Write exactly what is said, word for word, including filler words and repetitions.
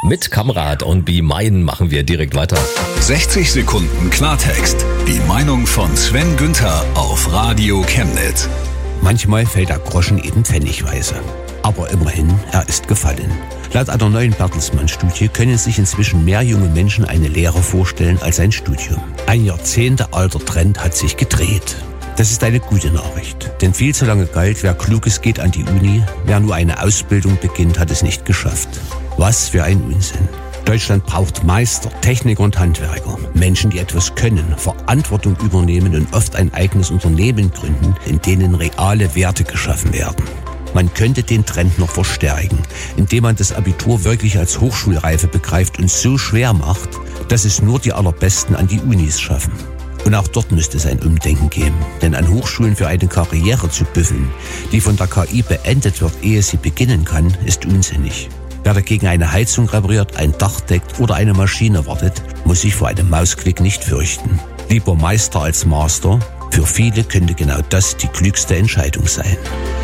Mit Kamrat und Be Mine machen wir direkt weiter. sechzig Sekunden Klartext. Die Meinung von Sven Günther auf Radio Chemnitz. Manchmal fällt der Groschen eben pfennigweise. Aber immerhin, er ist gefallen. Laut einer neuen Bertelsmann-Studie können sich inzwischen mehr junge Menschen eine Lehre vorstellen als ein Studium. Ein jahrzehntealter Trend hat sich gedreht. Das ist eine gute Nachricht, denn viel zu lange galt, wer klug ist, geht an die Uni, wer nur eine Ausbildung beginnt, hat es nicht geschafft. Was für ein Unsinn. Deutschland braucht Meister, Techniker und Handwerker. Menschen, die etwas können, Verantwortung übernehmen und oft ein eigenes Unternehmen gründen, in denen reale Werte geschaffen werden. Man könnte den Trend noch verstärken, indem man das Abitur wirklich als Hochschulreife begreift und so schwer macht, dass es nur die Allerbesten an die Unis schaffen. Und auch dort müsste es ein Umdenken geben, denn an Hochschulen für eine Karriere zu büffeln, die von der K I beendet wird, ehe sie beginnen kann, ist unsinnig. Wer dagegen eine Heizung repariert, ein Dach deckt oder eine Maschine wartet, muss sich vor einem Mausklick nicht fürchten. Lieber Meister als Master, für viele könnte genau das die klügste Entscheidung sein.